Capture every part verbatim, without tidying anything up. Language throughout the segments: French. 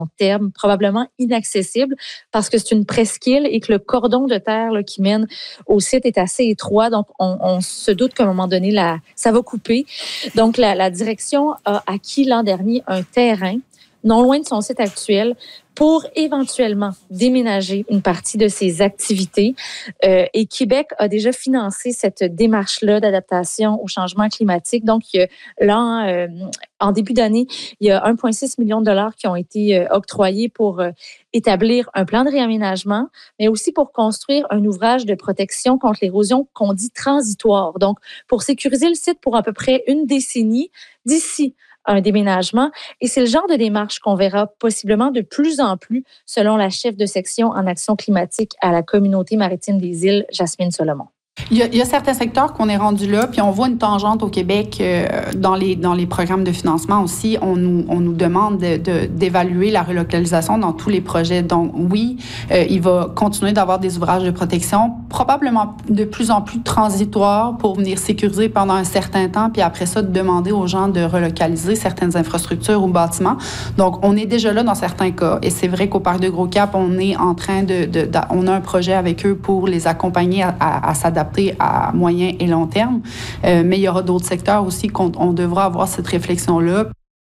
terme, probablement inaccessible parce que c'est une presqu'île et que le cordon de terre là, qui mène au site est assez étroit. Donc, on, on se doute qu'à un moment donné, la, ça va couper. Donc, la, la direction a acquis l'an dernier un terrain non loin de son site actuel pour éventuellement déménager une partie de ses activités. Euh, et Québec a déjà financé cette démarche-là d'adaptation au changement climatique. Donc, là, euh, en début d'année, il y a un virgule six million de dollars qui ont été euh, octroyés pour euh, établir un plan de réaménagement, mais aussi pour construire un ouvrage de protection contre l'érosion qu'on dit transitoire. Donc, pour sécuriser le site pour à peu près une décennie d'ici un déménagement. Et c'est le genre de démarche qu'on verra possiblement de plus en plus, selon la chef de section en action climatique à la Communauté maritime des îles, Jasmine Solomon. Il y, a, il y a certains secteurs qu'on est rendu là, puis on voit une tangente au Québec euh, dans les dans les programmes de financement aussi. On nous on nous demande de, de, d'évaluer la relocalisation dans tous les projets. Donc oui, euh, il va continuer d'avoir des ouvrages de protection, probablement de plus en plus transitoires pour venir sécuriser pendant un certain temps, puis après ça de demander aux gens de relocaliser certaines infrastructures ou bâtiments. Donc on est déjà là dans certains cas, et c'est vrai qu'au parc de Gros-Cap, on est en train de, de, de on a un projet avec eux pour les accompagner à, à, à s'adapter à moyen et long terme. Euh, mais il y aura d'autres secteurs aussi qu'on on devra avoir cette réflexion-là.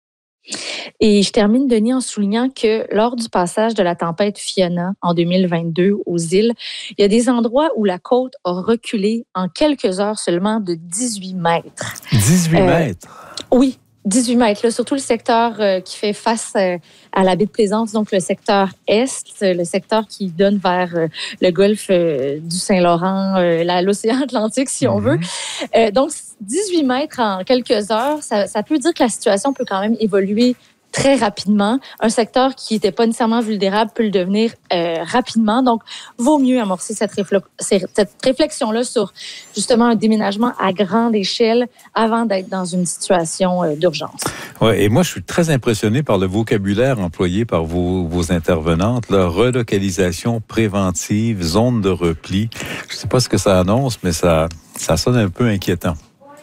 Et je termine, Denis, en soulignant que lors du passage de la tempête Fiona en deux mille vingt-deux aux îles, il y a des endroits où la côte a reculé en quelques heures seulement de dix-huit mètres. dix-huit mètres? Euh, oui. dix-huit mètres, là, surtout le secteur euh, qui fait face euh, à la baie de Plaisance, donc le secteur Est, le secteur qui donne vers euh, le golfe euh, du Saint-Laurent, euh, la, l'océan Atlantique, si on mm-hmm. veut. Euh, donc, dix-huit mètres en quelques heures, ça, ça peut dire que la situation peut quand même évoluer très rapidement. Un secteur qui n'était pas nécessairement vulnérable peut le devenir euh, rapidement. Donc, vaut mieux amorcer cette, réfl- cette réflexion-là sur justement un déménagement à grande échelle avant d'être dans une situation euh, d'urgence. Ouais, et moi, je suis très impressionné par le vocabulaire employé par vos, vos intervenantes. La relocalisation préventive, zone de repli. Je ne sais pas ce que ça annonce, mais ça, ça sonne un peu inquiétant.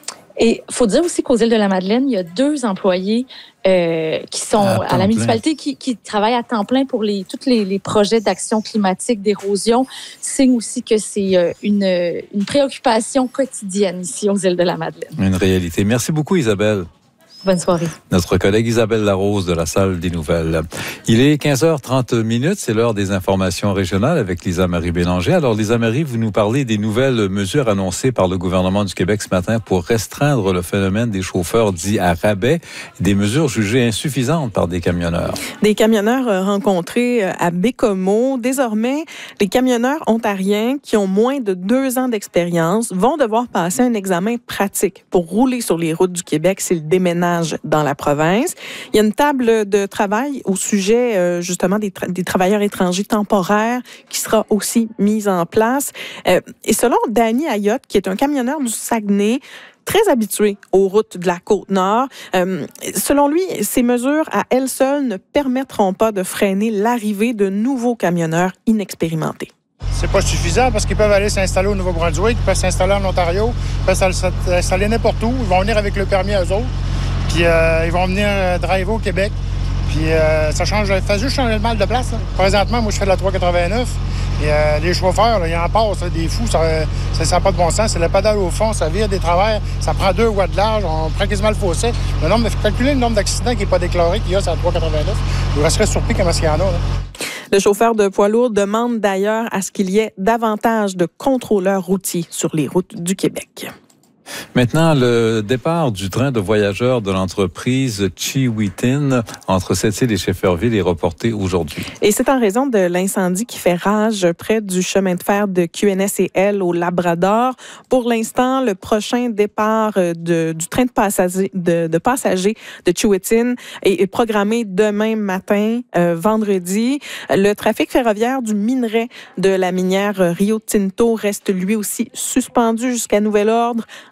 Et il faut dire aussi qu'aux îles de la Madeleine, il y a deux employés euh, qui sont à, à la municipalité qui, qui travaillent à temps plein pour les, tous les, les projets d'action climatique, d'érosion. Signe aussi que c'est euh, une, une préoccupation quotidienne ici aux îles de la Madeleine. Une réalité. Merci beaucoup, Isabelle. Bonne soirée. Notre collègue Isabelle Larose de la Salle des Nouvelles. Il est quinze heures trente minutes, c'est l'heure des informations régionales avec Lisa-Marie Bélanger. Alors, Lisa-Marie, vous nous parlez des nouvelles mesures annoncées par le gouvernement du Québec ce matin pour restreindre le phénomène des chauffeurs dits à rabais, des mesures jugées insuffisantes par des camionneurs. Des camionneurs rencontrés à Bécomo. Désormais, les camionneurs ontariens qui ont moins de deux ans d'expérience vont devoir passer un examen pratique pour rouler sur les routes du Québec s'ils déménagent dans la province. Il y a une table de travail au sujet euh, justement des, tra- des travailleurs étrangers temporaires qui sera aussi mise en place. Euh, et selon Danny Ayotte, qui est un camionneur du Saguenay, très habitué aux routes de la Côte-Nord. Euh, selon lui, ces mesures à elles seules ne permettront pas de freiner l'arrivée de nouveaux camionneurs inexpérimentés. C'est pas suffisant parce qu'ils peuvent aller s'installer au Nouveau-Brunswick, ils peuvent s'installer en Ontario, ils peuvent s'installer n'importe où. Ils vont venir avec le permis à eux autres. Puis euh, ils vont venir euh, driver au Québec. Puis euh, ça change, ça fait juste changer le mal de place. Là. Présentement, moi, je fais de la trois quatre-vingt-neuf. Et euh, les chauffeurs, là, ils en passent, là, des fous, ça n'a pas de bon sens. C'est le pédale au fond, ça vire des travers, ça prend deux watts de large, on prend quasiment le fossé. Le nombre, calculer le nombre d'accidents qui n'est pas déclaré qu'il y a sur la trois quatre-vingt-neuf. Je resterais surpris comment il y en a. Là. Le chauffeur de poids lourd demande d'ailleurs à ce qu'il y ait davantage de contrôleurs routiers sur les routes du Québec. Maintenant, le départ du train de voyageurs de l'entreprise Chiwitin entre Sept-Îles et Shefferville est reporté aujourd'hui. Et c'est en raison de l'incendie qui fait rage près du chemin de fer de Q N S et L au Labrador. Pour l'instant, le prochain départ de, du train de passagers de, de, passagers de Chiwitin est, est programmé demain matin, euh, vendredi. Le trafic ferroviaire du minerai de la minière Rio Tinto reste lui aussi suspendu jusqu'à nouvel ordre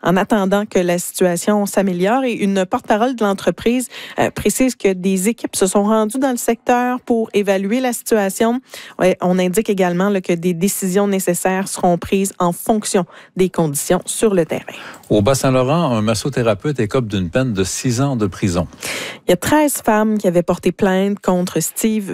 en attendant que la situation s'améliore. Et une porte-parole de l'entreprise euh, précise que des équipes se sont rendues dans le secteur pour évaluer la situation. Ouais, on indique également là, que des décisions nécessaires seront prises en fonction des conditions sur le terrain. Au Bas-Saint-Laurent, un massothérapeute écope d'une peine de six ans de prison. Il y a treize femmes qui avaient porté plainte contre Steve